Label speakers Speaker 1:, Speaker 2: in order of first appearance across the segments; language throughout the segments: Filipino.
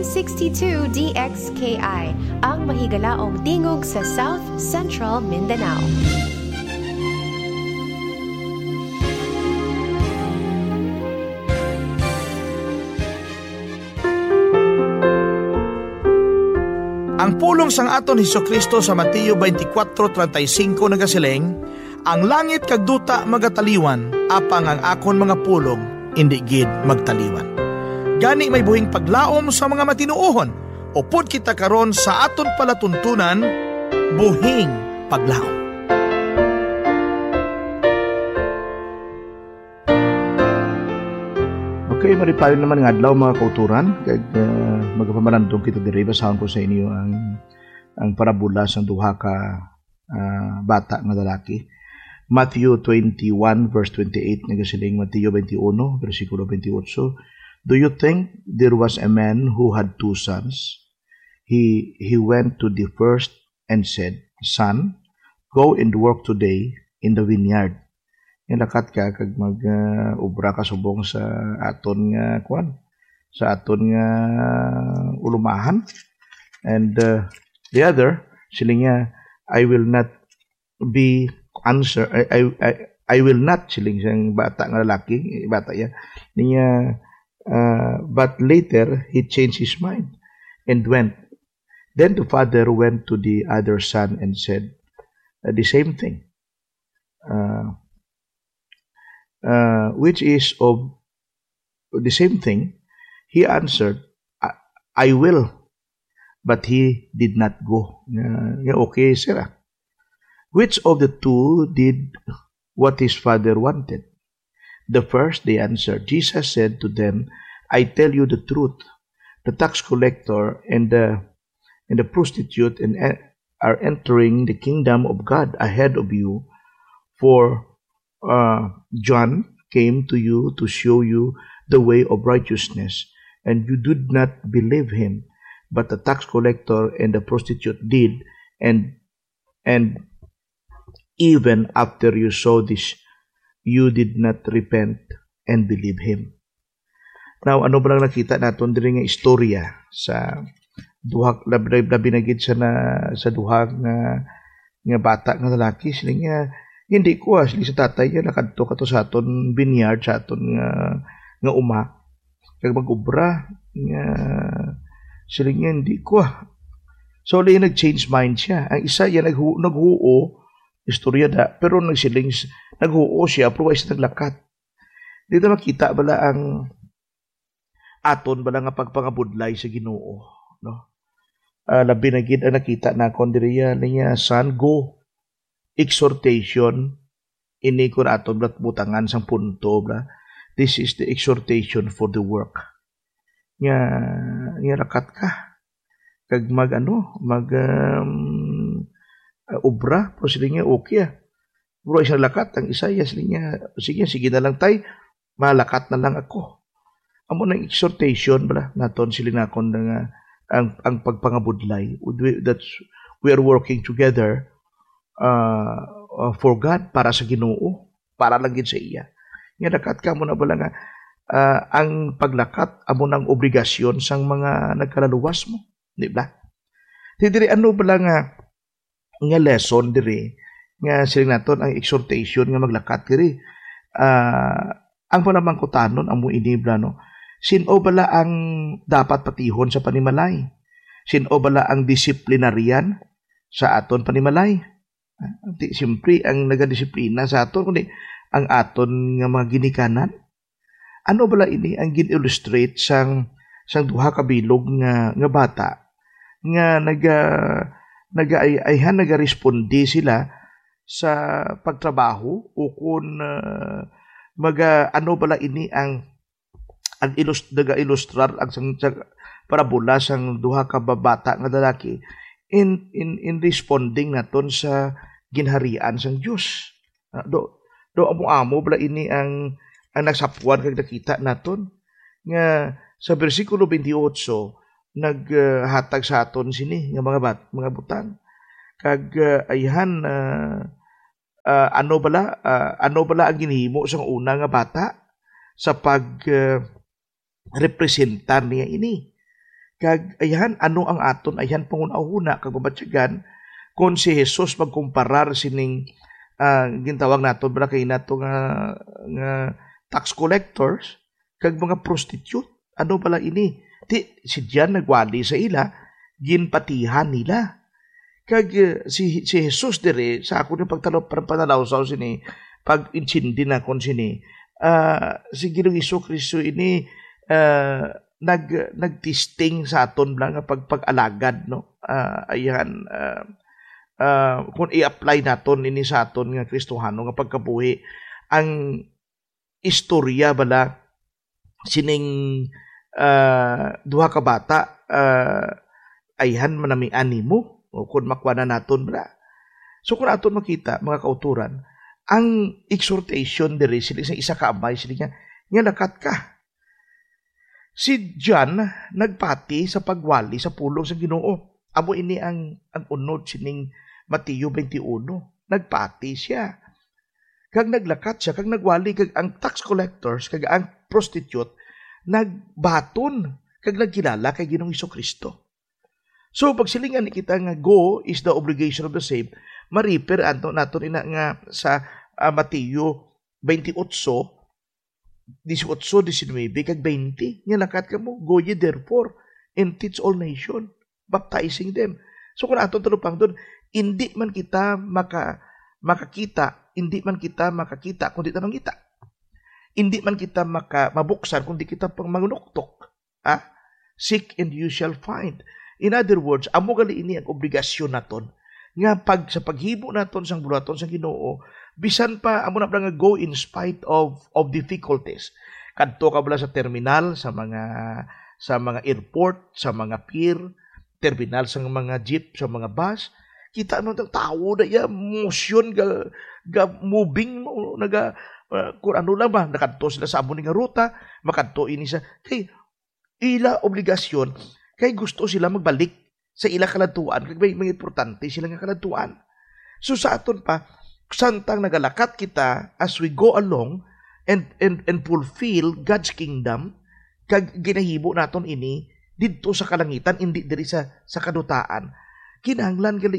Speaker 1: 962 DXKI, ang mahigalaong tingog sa South Central Mindanao.
Speaker 2: Ang pulong sang aton Hesukristo sa Mateo 24:35 nagasiling, ang langit kag duta magataliwan, apang ang akon mga pulong indi gid magtaliwan. Gani may buhing paglaom sa mga matinuohon, upod kita karon sa aton palatuntunan, buhing paglaom.
Speaker 3: Okay, maripayo naman ng adlaw mga kauturan, kag magpamarandong kita diri basahon ko sa inyo ang parabula sang duha ka bata nga lalaki. Matthew 21 verse 28 nagasiling Mateo 21 versikulo 28. Do you think there was a man who had two sons? He went to the first and said, Son, go and work today in the vineyard. Lakat ka kag mag-ubra ka subong sa aton nga sa aton nga ulumahan. And the other siling niya, I will not be answer I will not siling siyang bata nga lalaki, bata niya but later he changed his mind and went. Then the father went to the other son and said the same thing. Which is of the same thing, he answered, I will, but he did not go. Okay, sir. Which of the two did what his father wanted? The first, they answered. Jesus said to them, I tell you the truth. The tax collector and the prostitute are entering the kingdom of God ahead of you, for John came to you to show you the way of righteousness, and you did not believe him, but the tax collector and the prostitute did, and even after you saw this, you did not repent and believe him. Now, ano ba lang nakita natin diri nga istorya sa duha labi na gid sa duha nga bata nga lalaki, sila nga hindi ko sila sa tatay niya nakadto kato sa aton vineyard, sa aton nga uma kag mag-ubra nga sila nga hindi ko. So lay nag-change mind siya. Ang isa ya naghuo istorya da, pero naghuo siya pero ay naglakat. Dito makita bala ang aton bala nga pagpangabudlay sa Ginoo, no? Labi na gid ang nakita na kon diriya niya son go. Exhortation ini kun aton blat butangan sang punto bla. This is the exhortation for the work. Nga rakat ka kag ubra pero sila nga okay. Pero isang lakat ang isa sila nga sige na lang tay malakat na lang ako. Amo nang exhortation bla naton sila nakon nga ang pagpangabudlay. That's we are working together for God, para sa Ginoo, para lang gid sa iya. Nga nakat ka mo na bala nga ang paglakat amo nang obligasyon sang mga nagkalaluwas mo, di ba? Diri ano bala nga lesson diri nga siling naton ang exhortation nga maglakat diri. Ang panamangkutanon amo inibla no. Sino bala ang dapat patihon sa panimalay? Sino bala ang disiplinaryan sa aton panimalay? Di siyempre ang nagadisiplina sa aton kundi ang aton nga mga ginikanan. Ano bala ini ang gin-illustrate sang duha ka bilog nga bata nga nagaresponde sila sa pagtrabaho o kung ano bala ini ang naga-illustrar ang parabola sang duha ka bata nga lalaki in responding naton sa ginharian sang Dios. Do amo bala ini ang nagsapwan kag nakita naton nga sa bersikulo 28 naghatag sa aton sini nga mga butang kag ayhan ano bala ang ginhimo sang una nga bata sa pag representar niya ini. Kag ayan, ano ang aton, ayan panguna-una, kag mabatyagan, kung si Jesus magkumparar sining gintawag nato ba kay nato nga tax collectors kag mga prostitute, ano pala ini? Si Diyan nagwali sa ila, ginpatihan nila. Kag si Jesus dire sa ako ni panalaw sa sini pag insindi na kon sini si Ginoong Jesucristo ini nagtisting sa aton nga pag-alagad, no. Ayan kung i-apply naton ini sa aton nga Kristohano nga pagkabuhi, ang istorya bala sining duha ka bata ayhan manamian nimo o kung makuha na naton bala. So kung aton makita mga kauturan, ang exhortation diri sila sa isa ka abay sila nga lakat ka. Si John nagpati sa pagwali sa pulong sa Ginoo. Amo ini ang unod sining Mateo 21. Nagpati siya. Kag naglakat siya, kag nagwali, kag ang tax collectors, kag ang prostitute, nagbaton, kag nagkilala kay Ginoong Jesucristo. So, pag silingan kita nga go is the obligation of the saved, mariper naton ina nga sa Mateo 28, 18, 19, kag 20. Nga lakat ka mo, go ye therefore and teach all nation, baptizing them. So, kung aton talupang doon, hindi man kita makakita, kundi ta mangita. Hindi man kita mabuksan, kundi kita pang mangunuktok. Seek and you shall find. In other words, amo gali ini ang obligasyon naton nga sa paghibo naton sang bulaton sang Ginoo, bisan pa amo na nga go in spite of difficulties. Kadto ka bala sa terminal, sa mga airport, sa mga pier, terminal sa mga jeep, sa mga bus, kita mo tang tao na motion ga moving mo kung ano lang ba nakadto sila sa amo nga ruta, makadto ini sa kay ila obligasyon. Kay gusto sila magbalik sa ila kaladtuan, kay may importante sila nga kaladtuan. So sa aton pa, santang nagalakat kita as we go along and fulfill God's kingdom, kag ginahibo naton ini didto sa kalangitan, hindi diri sa kadutaan. Kinahanglan gali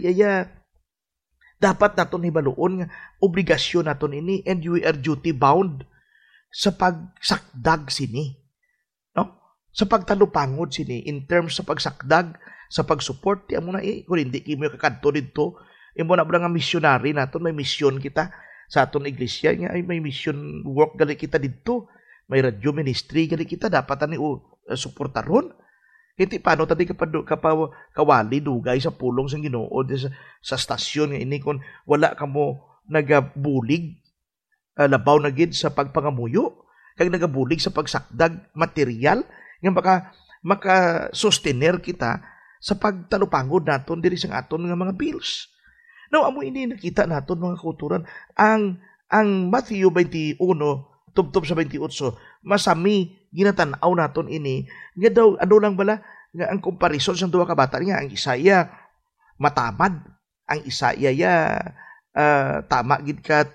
Speaker 3: dapat naton hibaluon nga obligasyon naton ini, and we are duty bound sa pagsakdag sini. Sa pagtalupangod sini in terms sa pagsakdag, sa pagsupport, ti amo na kung hindi kimo kakadto didto, imo na nga missionary naton, may mission kita sa aton iglesia nga ay may mission work gali kita didto, may radio ministry gali kita, dapat ani suportaron. Hindi paano tadi kawali dugay sa pulong sang Ginoo sa stasyon nga ini kon wala kamo nagabulig labaw na gid sa pagpangamuyo, kag nagabulig sa pagsakdag material nga maka sustainer kita sa pagtalupangod naton diri sang aton nga mga bills. Now, amo ini nakita naton mga kauturan, ang Matthew 21 tubtob sa 28, masami ginatan-aw naton ini nga daw ano lang bala nga ang comparison sa duha ka bata nga, ang Isaya matamad, ang Isaya tama gid ka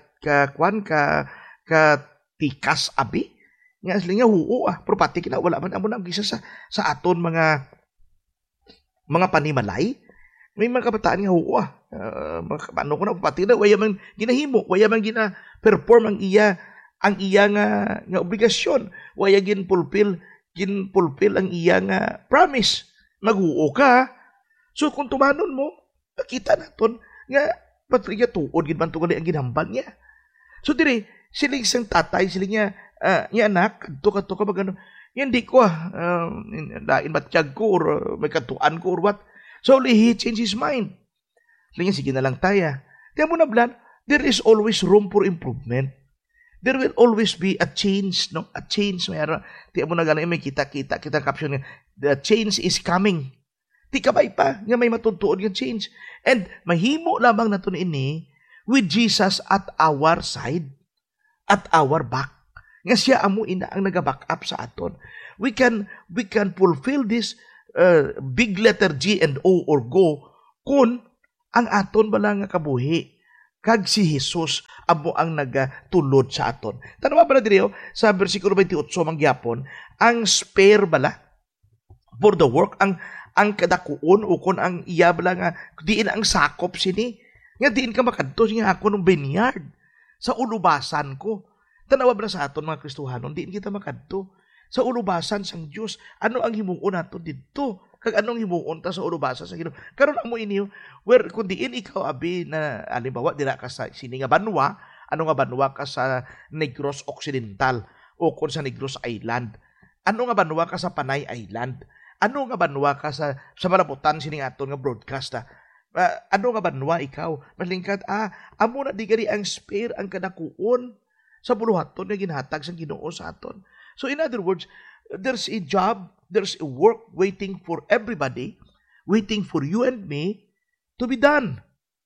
Speaker 3: tikas abi nga asli nga huo pero pati kina wala man amo na gisa sa aton mga panimalay. May mga kabataan nga huo ano ko na pati na waya man ginahimo, waya man gina perform ang iya nga obligasyon, waya gin fulfill ang iya nga promise. Maghuo ka. So kung tumanon mo, nakita naton nga patriya tuod gid man tugali ang ginhambal niya. So dire siling sang tatay, siling niya anak, kadto ka magano, hindi ko lain batyag ko or may katuan ko or what. So he changed his mind. Siling niya, sige na lang taya. Kaya mo na blan, there is always room for improvement. There will always be a change, no? A change. Mayroon. Tiyan mo na gano'n, may kita caption nga, the change is coming. Di kabay pa, nga may matutuon yung change. And mahimo lamang na ito ini with Jesus at our side, at our back. Nga siya amo ina ang nag-back up sa aton. We can fulfill this big letter G and O or go kung ang aton bala nga kabuhi kag si Jesus amo ang nagatulod sa aton. Tanawa bala diri sa bersikulo 28 mangyapon, ang spare bala for the work ang kadakuon ukon ang iyabla nga diin ang sakop sini nga diin ka makadto nga ako ng vineyard sa ulubasan ko. Tanawa ba sa aton mga Kristohanon, diin kita makadto sa ulubasan sang Dios. Ano ang himuon nato didto? Kag anong himuon ta sa ulubasan sa Ginoo? Karon amo ini where kun diin ikaw abi na halimbawa dira ka sa sini nga banwa, ano nga banwa ka sa Negros Occidental o kun sa Negros Island. Ano nga banwa ka sa Panay Island? Ano nga banwa ka sa malabutan sini aton nga broadcast ano nga banwa ikaw? Malingkad amo na di gari ang spare ang kadakuon sa buluhaton nga ginhatag sang Ginoo sa aton. So in other words, there's a job, there's a work waiting for everybody, waiting for you and me to be done.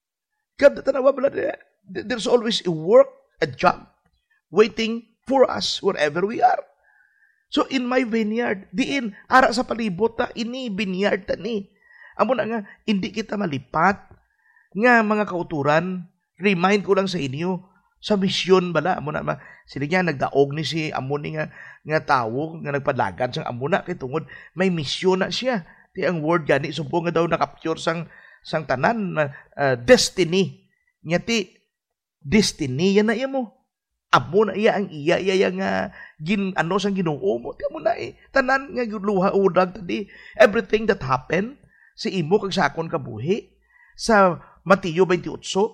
Speaker 3: There's always a work, a job waiting for us wherever we are. So in my vineyard, diin, ara sa palibot ini vineyard ni. Amo na nga, hindi kita malipat nga mga kauturan. Remind ko lang sa inyo, sa misyon bala, amo na, sila nga nagdaog ni si amo ni nga tawo, nga nagpadlagan sang amo na, kay tungod, may misyon na siya. Di ang word gani, sumpong nga daw nakapture sang tanan, destiny. Nga ti, destiny, yan na iya mo. Amo na iya ang iya nga sang Ginoo mo. Di amo na tanan nga luha udag tadi. Everything that happened, si imo kag sakon kabuhi sa Mateo 28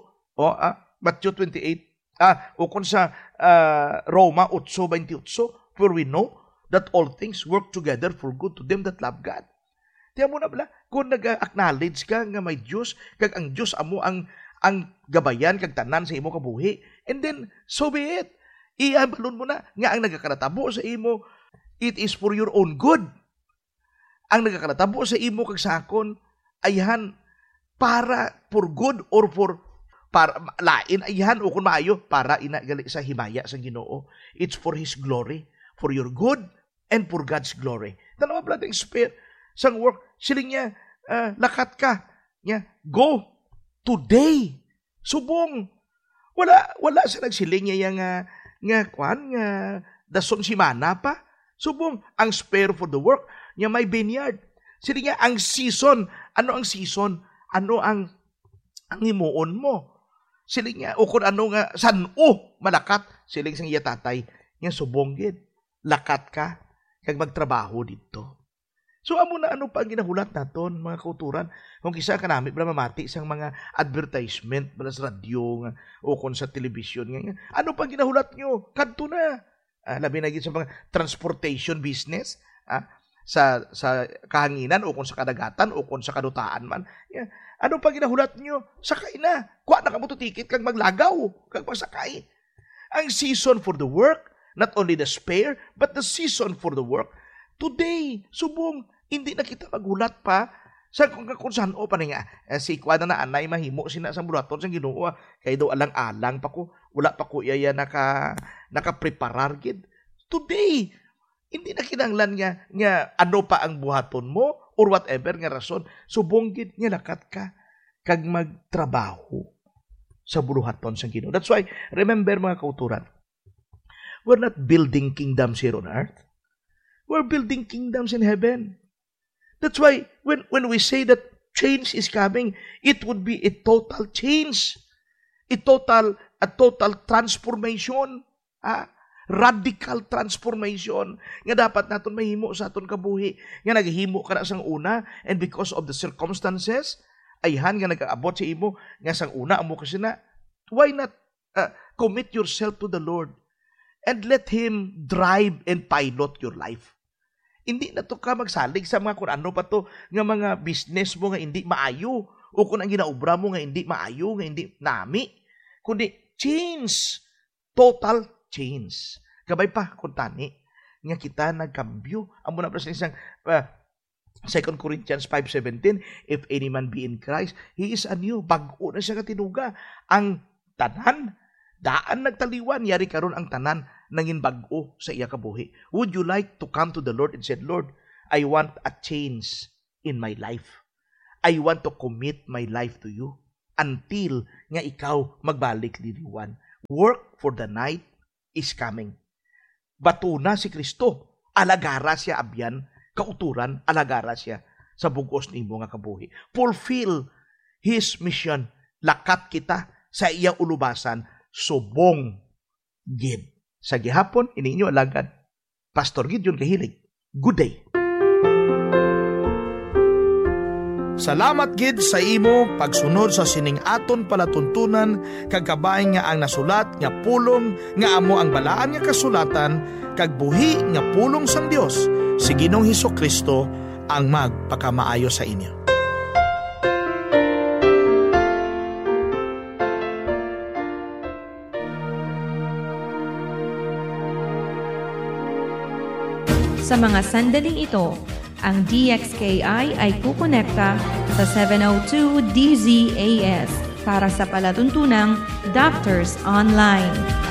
Speaker 3: Matthew 28 o kun sa Roma 8:28, for we know that all things work together for good to them that love God. Tiyan mo na bala, kung nag-acknowledge ka nga may Diyos, kag ang Diyos amo ang gabayan kag tanan sa imo kabuhi, and then so be it. Iambalon mo na nga ang nagakanatabo sa imo, it is for your own good. Ang nagakanatabo sa imo kag sakon ayhan para for good or for para lain ayhan o kun maayo para ina gali sa himaya sa Ginoo. It's for His glory, for your good and for God's glory. Tanawa pala ang spirit sang work siling niya lakat ka niya go today. Subong wala sa nagsiling niya nga kwan nga dason si mana pa. Subong ang spare for the work niya may vineyard. Sili nga ang season. Ano ang season? Ano ang himuon mo? Sili nga o kung ano nga san-o malakat siling sang iya tatay nga subong gid. Lakat ka kag magtrabaho dito. So amo na ano pa ang ginahulat naton mga kauturan. Kung kisa kanami bala mamati sang mga advertisement bala sa radyo nga o kung sa telebisyon nga. Ano pa ang ginahulat nyo? Kadto na. Labi na gid sa mga transportation business, sa kahanginan o kung sa kadagatan o kung sa kadutaan man. Yeah. Ano pa ginahulat nyo? Sakay na. Kuha na ka mo to ticket kag maglagaw, kag pagsakay. Ang season for the work, not only the spare, but the season for the work. Today, subong, hindi na kita maghulat pa sa kung saan o pa nga. Si kwa na anay mahimo sina sa bulaton sa Ginoo. Kay daw alang-alang pa ko. Wala pa ko iya nakapreparar gid. Today, hindi na kinanglan nga ano pa ang buhaton mo or whatever nga rason. Subong gid nga lakat ka kag magtrabaho sa buluhaton sa Ginoo. That's why, remember mga kauturan, we're not building kingdoms here on earth. We're building kingdoms in heaven. That's why when we say that change is coming, it would be a total change. A total transformation. Radical transformation. Nga dapat natin mahimo sa aton kabuhi. Nga naghimo ka na sang una, and because of the circumstances, ayhan nga nag-aabot sa imo, nga sang una, amo kasi na, why not commit yourself to the Lord and let Him drive and pilot your life? Hindi na to ka magsalig sa mga kung ano pa to nga mga business mo nga hindi maayo o kung ang ginaobra mo nga hindi maayo, nga hindi nami. Kundi change. Total change. Kabay pa kung tani nga kita nagkambyo. Amo na pa sa isang 2 Corinthians 5:17, if any man be in Christ, he is anew. Bago na siya katinuga. Ang tanan, daan nagtaliwan, yari karon ang tanan nangin bag-o sa iya kabuhi. Would you like to come to the Lord and say, Lord, I want a change in my life. I want to commit my life to you until nga ikaw magbalik diriwan. Work for the night is coming. Batuna si Kristo. Alagara siya abyan kauturan, alagara siya sa bugos nimo nga kabuhi. Fulfill His mission. Lakat kita sa iya ulubasan, subong gid. Sa gihapon, ininyo alagad, Pastor Gideon Kahilig. Good day.
Speaker 2: Salamat gid sa imo pagsunod sa sining aton palatuntunan kag kabay nga ang nasulat nga pulong nga amo ang balaan nga kasulatan kag buhi nga pulong sang Dios si Ginoong Hesukristo ang magpakamaayo sa inyo.
Speaker 4: Sa mga sandaling ito, ang DXKI ay kukonekta sa 702 DZAS para sa palatuntunang Doctors Online.